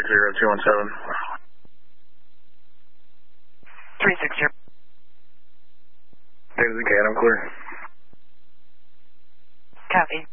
360-217. 360. Davis and Cat, I'm clear. Copy.